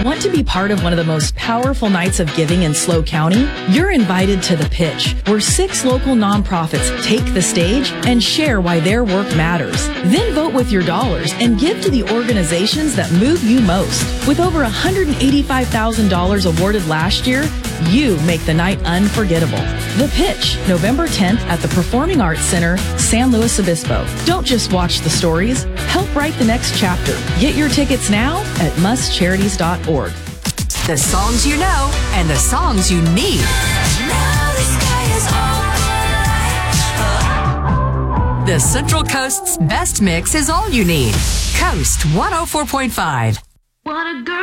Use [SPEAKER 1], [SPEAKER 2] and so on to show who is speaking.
[SPEAKER 1] Want to be part of one of the most powerful nights of giving in SLO County? You're invited to The Pitch, where 6 local nonprofits take the stage and share why their work matters. Then vote with your dollars and give to the organizations that move you most. With over $185,000 awarded last year, you make the night unforgettable. The Pitch, November 10th at the Performing Arts Center, San Luis Obispo. Don't just watch the stories, help write the next chapter. Get your tickets now at mustcharities.org.
[SPEAKER 2] The songs you know and the songs you need.
[SPEAKER 3] Now the sky is all
[SPEAKER 2] The Central Coast's best mix is all you need. Coast 104.5.
[SPEAKER 3] What a girl.